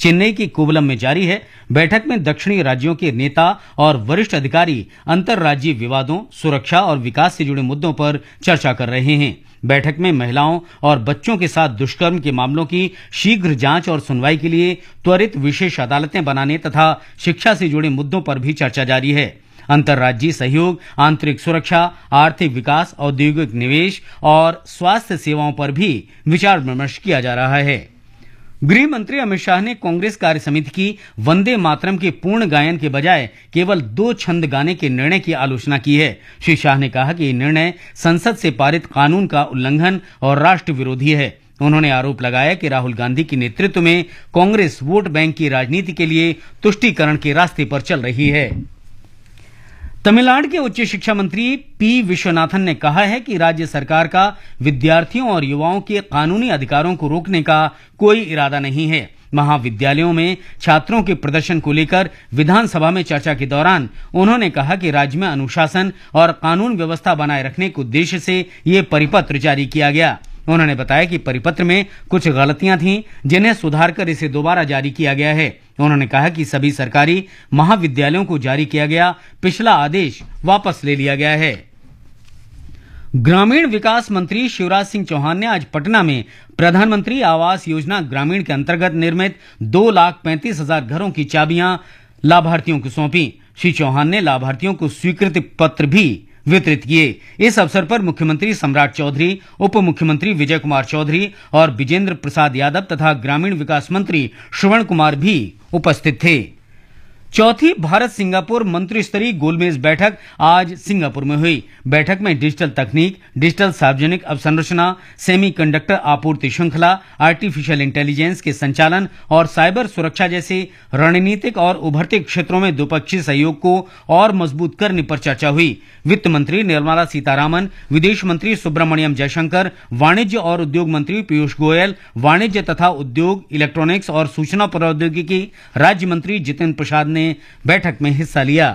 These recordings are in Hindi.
चेन्नई की कोवलम में जारी है। बैठक में दक्षिणी राज्यों के नेता और वरिष्ठ अधिकारी अंतर्राज्यीय विवादों, सुरक्षा और विकास से जुड़े मुद्दों पर चर्चा कर रहे हैं। बैठक में महिलाओं और बच्चों के साथ दुष्कर्म के मामलों की शीघ्र जांच और सुनवाई के लिए त्वरित विशेष अदालतें बनाने तथा शिक्षा से जुड़े मुद्दों पर भी चर्चा जारी है। अंतर्राज्यीय सहयोग, आंतरिक सुरक्षा, आर्थिक विकास, औद्योगिक निवेश और स्वास्थ्य सेवाओं पर भी विचार विमर्श किया जा रहा है। गृह मंत्री अमित शाह ने कांग्रेस कार्य समिति की वंदे मातरम के पूर्ण गायन के बजाय केवल 2 छंद गाने के निर्णय की आलोचना की है। श्री शाह ने कहा कि यह निर्णय संसद से पारित कानून का उल्लंघन और राष्ट्र विरोधी है। उन्होंने आरोप लगाया कि राहुल गांधी के नेतृत्व में कांग्रेस वोट बैंक की राजनीति के लिए तुष्टीकरण के रास्ते पर चल रही है। तमिलनाडु के उच्च शिक्षा मंत्री पी विश्वनाथन ने कहा है कि राज्य सरकार का विद्यार्थियों और युवाओं के कानूनी अधिकारों को रोकने का कोई इरादा नहीं है। महाविद्यालयों में छात्रों के प्रदर्शन को लेकर विधानसभा में चर्चा के दौरान उन्होंने कहा कि राज्य में अनुशासन और कानून व्यवस्था बनाए रखने के उद्देश्य से ये परिपत्र जारी किया गया। उन्होंने बताया कि परिपत्र में कुछ गलतियां थीं, जिन्हें सुधारकर इसे दोबारा जारी किया गया है। उन्होंने कहा कि सभी सरकारी महाविद्यालयों को जारी किया गया पिछला आदेश वापस ले लिया गया है। ग्रामीण विकास मंत्री शिवराज सिंह चौहान ने आज पटना में प्रधानमंत्री आवास योजना ग्रामीण के अंतर्गत निर्मित 2,35,000 घरों की चाबियां लाभार्थियों को सौंपी। श्री चौहान ने लाभार्थियों को स्वीकृति पत्र भी वितरित किए। इस अवसर पर मुख्यमंत्री सम्राट चौधरी, उप मुख्यमंत्री विजय कुमार चौधरी और विजेंद्र प्रसाद यादव तथा ग्रामीण विकास मंत्री श्रवण कुमार भी उपस्थित थे। चौथी भारत सिंगापुर मंत्री स्तरीय गोलमेज बैठक आज सिंगापुर में हुई। बैठक में डिजिटल तकनीक, डिजिटल सार्वजनिक अवसंरचना, सेमीकंडक्टर आपूर्ति श्रृंखला, आर्टिफिशियल इंटेलिजेंस के संचालन और साइबर सुरक्षा जैसे रणनीतिक और उभरते क्षेत्रों में द्विपक्षीय सहयोग को और मजबूत करने पर चर्चा हुई। वित्त मंत्री निर्मला सीतारामन, विदेश मंत्री सुब्रमण्यम जयशंकर, वाणिज्य और उद्योग मंत्री पीयूष गोयल, वाणिज्य तथा उद्योग, इलेक्ट्रॉनिक्स और सूचना प्रौद्योगिकी राज्य मंत्री जितेंद्र प्रसाद ने बैठक में हिस्सा लिया।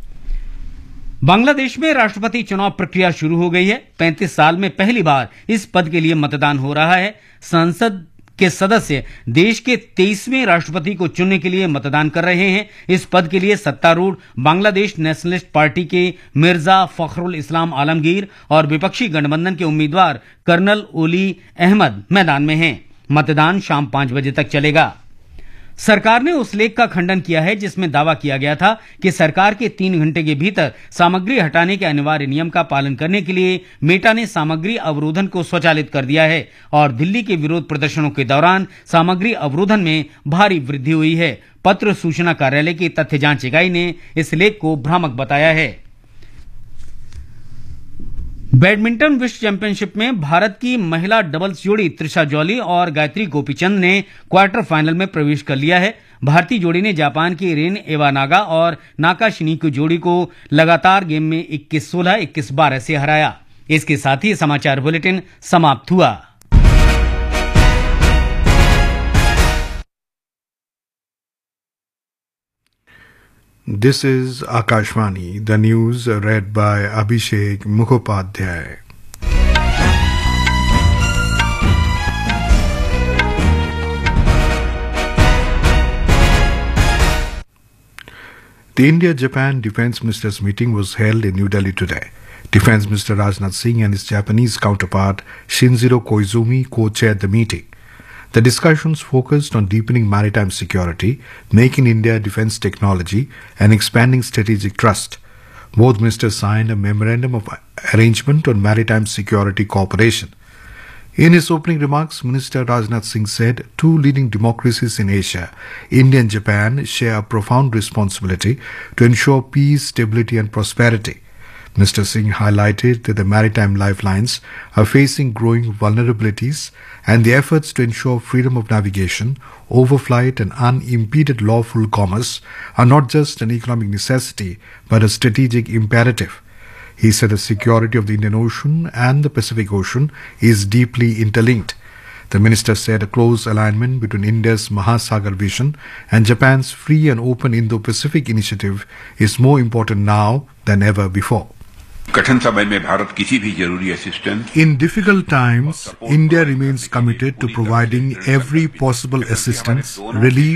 बांग्लादेश में राष्ट्रपति चुनाव प्रक्रिया शुरू हो गई है। 35 साल में पहली बार इस पद के लिए मतदान हो रहा है। संसद के सदस्य देश के 23वें राष्ट्रपति को चुनने के लिए मतदान कर रहे हैं। इस पद के लिए सत्तारूढ़ बांग्लादेश नेशनलिस्ट पार्टी के मिर्जा फखरुल इस्लाम आलमगीर और विपक्षी गठबंधन के उम्मीदवार कर्नल ओली अहमद मैदान में हैं। मतदान शाम 5 बजे तक चलेगा। सरकार ने उस लेख का खंडन किया है जिसमें दावा किया गया था कि सरकार के 3 घंटे के भीतर सामग्री हटाने के अनिवार्य नियम का पालन करने के लिए मेटा ने सामग्री अवरोधन को स्वचालित कर दिया है और दिल्ली के विरोध प्रदर्शनों के दौरान सामग्री अवरोधन में भारी वृद्धि हुई है। पत्र सूचना कार्यालय की तथ्य जांच इकाई ने इस लेख को भ्रामक बताया है। बैडमिंटन विश्व चैंपियनशिप में भारत की महिला डबल्स जोड़ी त्रिशा जॉली और गायत्री गोपीचंद ने क्वार्टर फाइनल में प्रवेश कर लिया है। भारतीय जोड़ी ने जापान की रेन एवानागा और नाकाशिनी की जोड़ी को लगातार गेम में 21-16, 21-12 से हराया। इसके साथ ही समाचार बुलेटिन समाप्त हुआ। This is Akashvani, the news read by Abhishek Mukhopadhyay. The India-Japan Defence Ministers meeting was held in New Delhi today. Defence Minister Rajnath Singh and his Japanese counterpart Shinjiro Koizumi co-chaired the meeting. The discussions focused on deepening maritime security, making India defence technology, and expanding strategic trust. Both ministers signed a memorandum of arrangement on maritime security cooperation. In his opening remarks, Minister Rajnath Singh said, two leading democracies in Asia, India and Japan, share a profound responsibility to ensure peace, stability, and prosperity. Mr. Singh highlighted that the maritime lifelines are facing growing vulnerabilities and the efforts to ensure freedom of navigation, overflight and unimpeded lawful commerce are not just an economic necessity but a strategic imperative. He said the security of the Indian Ocean and the Pacific Ocean is deeply interlinked. The minister said a close alignment between India's Mahasagar vision and Japan's free and open Indo-Pacific initiative is more important now than ever before. कठिन समय में भारत किसी भी जरूरी assistance In difficult times, India remains committed to providing every possible assistance, relief